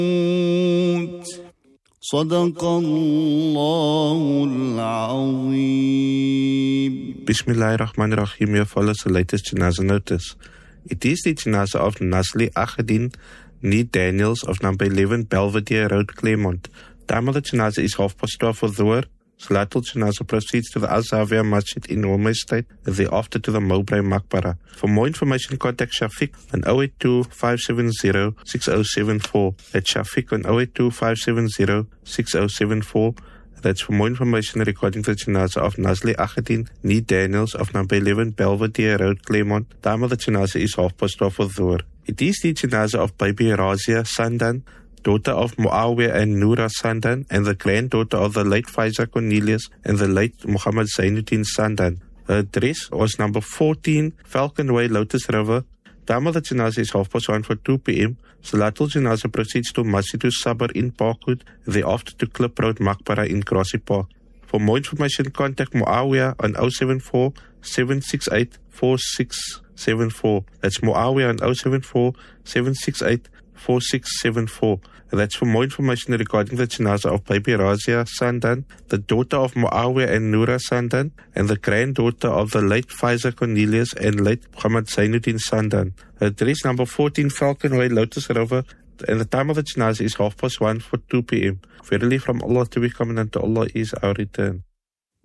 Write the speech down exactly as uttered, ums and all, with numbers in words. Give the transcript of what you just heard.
صدق الله العظيم. Bismillahirrahmanirrahim. Here follows the latest Janaza notice. It is the Janaza of Nasli Ahedin Nee Daniels of number eleven Belvedere Road, Claremont. Time of the Janaza is half past twelve for Dhuhr. Salatul Janaza proceeds to the Al-Zavia Masjid in Woma Estate, and thereafter to the Mowbray Maqbara. For more information, contact Shafiq on zero eight two, five seven zero, six zero seven four. That's Shafiq on zero eight two, five seven zero, six zero seven four. That's for more information regarding the Janaza of Nasli Ahedin Nee Daniels of number eleven Belvedere Road, Claremont. Time of the Janaza is half past twelve for Dhuhr. It is the Janaza of Baby Razia Sandan, daughter of Muawiyah and Noura Sandan, and the granddaughter of the late Faiza Cornelius and the late Muhammad Zainuddin Sandan. Her address was number fourteen Falcon Way, Lotus River. Time of the Janaza is half past one for two p.m. Salatul Janaza proceeds to Masjidus Sabr in Parkwood, thereafter to Clip Road Maqbara in Grassy Park. For more information, contact Muawiyah on zero seven four, seven six eight, four six seven four. That's Muawiyah on zero seven four, seven six eight, four six seven four. That's for more information regarding the Janaza of Baby Razia Sandan, the daughter of Muawiyah and Noura Sandan, and the granddaughter of the late Faiza Cornelius and late Muhammad Zainuddin Sandan. Address number fourteen Falcon Way, Lotus River, and the time of the Janaza is half past one for two p.m. Verily from Allah to be coming, and to Allah is our return.